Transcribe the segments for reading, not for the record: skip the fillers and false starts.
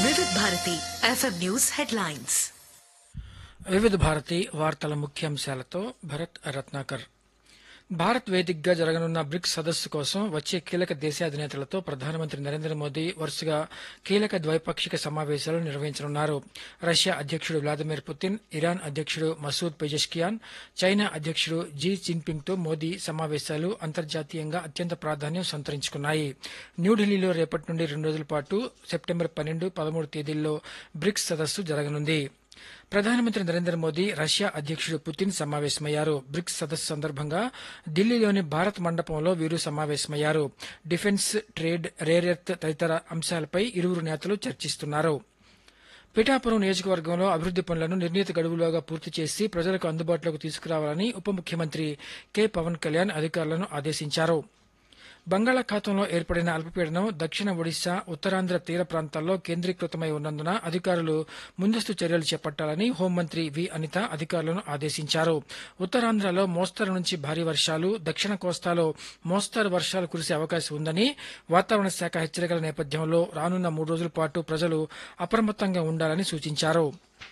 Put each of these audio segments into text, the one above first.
వివిధ Bharati FM news headlines. వివిధ భారతి వార్తల ముఖ్యాంశాలతో భరత్ రత్నాకర్. భారత్ వేదికగా జరగనున్న బ్రిక్స్ సదస్సు కోసం వచ్చే కీలక దేశాధినేతలతో ప్రధానమంత్రి నరేంద్ర మోదీ వరుసగా కీలక ద్వైపాక్షిక సమావేశాలు నిర్వహించనున్నారు. రష్యా అధ్యక్షుడు వ్లాదిమిర్ పుతిన్, ఇరాన్ అధ్యక్షుడు మసూద్ పెజెష్కియాన్, చైనా అధ్యక్షుడు జీ జిన్పింగ్ తో మోదీ సమావేశాలు అంతర్జాతీయంగా అత్యంత ప్రాధాన్యం సంతరించుకున్నాయి. న్యూఢిల్లీలో రేపటి నుండి 2 రోజుల పాటు సెప్టెంబర్ 12, 13 తేదీల్లో బ్రిక్స్ సదస్సు జరగనుంది. ప్రధానమంత్రి నరేంద్ర మోదీ, రష్యా అధ్యక్షుడు పుతిన్ సమావేశమయ్యారు. బ్రిక్స్ సదస్సు సందర్భంగా ఢిల్లీలోని భారత్ మండపంలో వీరు సమావేశమయ్యారు. డిఫెన్స్, ట్రేడ్, రేర్ ఎర్త్ తదితర అంశాలపై ఇరువురు నేతలు చర్చిస్తున్నారు. పిఠాపురం నియోజకవర్గంలో అభివృద్ది పనులను నిర్ణీత గడువులోగా పూర్తి చేసి ప్రజలకు అందుబాటులోకి తీసుకురావాలని ఉప ముఖ్యమంత్రి కె పవన్ కళ్యాణ్ అధికారులను ఆదేశించారు. బంగాళాఖాతంలో ఏర్పడిన అల్పపీడనం దక్షిణ ఒడిశా, ఉత్తరాంధ్ర తీర ప్రాంతాల్లో కేంద్రీకృతమై ఉన్నందున అధికారులు ముందస్తు చర్యలు చేపట్టాలని హోంమంత్రి వి అనిత అధికారులను ఆదేశించారు. ఉత్తరాంధ్రలో మోస్తరు నుంచి భారీ వర్షాలు, దక్షిణ కోస్తాలో మోస్తరు వర్షాలు కురిసే అవకాశం ఉందని వాతావరణ శాఖ హెచ్చరికల నేపథ్యంలో రానున్న 3 రోజుల పాటు ప్రజలు అప్రమత్తంగా ఉండాలని సూచించారు.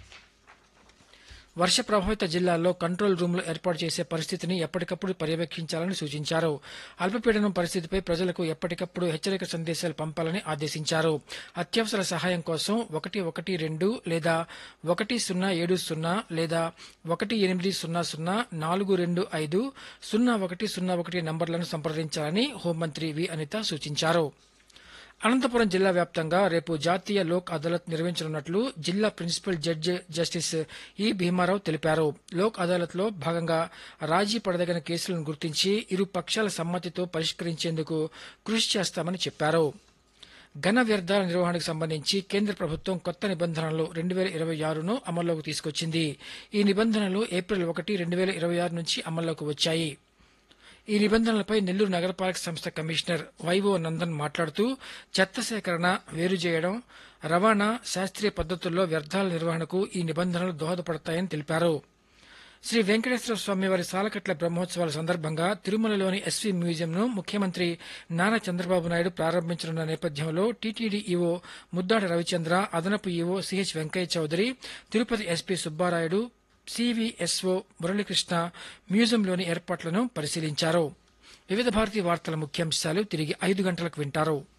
వర్ష ప్రభావిత జిల్లాల్లో కంట్రోల్ రూమ్లు ఏర్పాటు చేసే పరిస్థితిని ఎప్పటికప్పుడు పర్యవేక్షించాలని సూచించారు. అల్పపీడనం పరిస్థితిపై ప్రజలకు ఎప్పటికప్పుడు హెచ్చరిక సందేశాలు పంపాలని ఆదేశించారు. అత్యవసర సహాయం కోసం 112 లేదా 1070 లేదా 1800 425 0101 నంబర్లను సంప్రదించాలని హోంమంత్రి వి అనిత సూచించారు. అనంతపురం జిల్లా వ్యాప్తంగా రేపు జాతీయ లోక్ అదాలత్ నిర్వహించనున్నట్లు జిల్లా ప్రిన్సిపల్ జడ్జి జస్టిస్ ఈ భీమారావు తెలిపారు. లోక్ అదాలత్ లో భాగంగా రాజీ పడదగిన కేసులను గుర్తించి ఇరు పక్షాల సమ్మతితో పరిష్కరించేందుకు కృషి చేస్తామని చెప్పారు. ఘన వ్యర్థాల నిర్వహణకు సంబంధించి కేంద్ర ప్రభుత్వం కొత్త నిబంధనలు 2026ను అమల్లోకి తీసుకొచ్చింది. ఈ నిబంధనలు ఏప్రిల్ 1, 2026 నుంచి అమల్లోకి వచ్చాయి. ఈ నిబంధనలపై నెల్లూరు నగరపాలక సంస్థ కమిషనర్ వైవో నందన్ మాట్లాడుతూ చెత్త సేకరణ, వేరు చేయడం, రవాణా, శాస్త్రీయ పద్ధతుల్లో వ్యర్థాల నిర్వహణకు ఈ నిబంధనలు దోహదపడతాయని తెలిపారు. శ్రీ వెంకటేశ్వర స్వామివారి సాలకట్ల బ్రహ్మోత్సవాల సందర్భంగా తిరుమలలోని ఎస్వీ మ్యూజియంను ముఖ్యమంత్రి నారా చంద్రబాబు నాయుడు ప్రారంభించనున్న నేపథ్యంలో టీటీడీ ఈవో ముద్దాడ రవిచంద్ర, అదనపు EO CH Venkaiah Chowdary, Tirupati SP Subbarayudu, CVSO Muralikrishna మ్యూజియంలోని ఏర్పాట్లను పరిశీలించారు. వివిధ భారతీ వార్తల ముఖ్యాంశాలు తిరిగి 5 గంటలకు వింటారు.